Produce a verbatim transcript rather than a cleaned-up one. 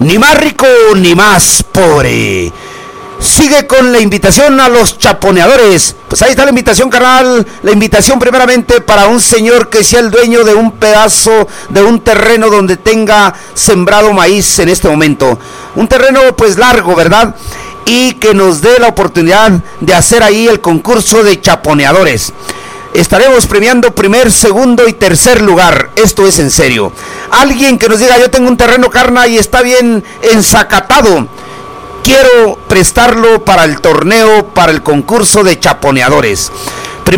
Ni más rico ni más pobre. Sigue con la invitación a los chaponeadores. Pues ahí está la invitación, carnal. La invitación primeramente para un señor que sea el dueño de un pedazo, de un terreno donde tenga sembrado maíz en este momento. Un terreno pues largo, ¿verdad? Y que nos dé la oportunidad de hacer ahí el concurso de chaponeadores. Estaremos premiando primer, segundo y tercer lugar. Esto es en serio. Alguien que nos diga, yo tengo un terreno, carna, y está bien ensacatado, quiero prestarlo para el torneo, para el concurso de chaponeadores.